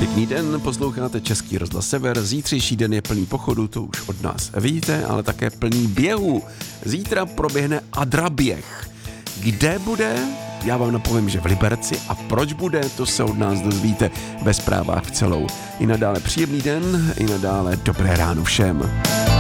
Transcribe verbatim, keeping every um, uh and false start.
Pěkný den, posloucháte Český rozhlas Sever. Zítřejší den je plný pochodu, to už od nás vidíte, ale také plný běhu. Zítra proběhne Adraběh. Kde bude? Já vám napovím, že v Liberci. A proč bude, to se od nás dozvíte ve zprávách v celou. I nadále příjemný den, i nadále dobré ráno všem.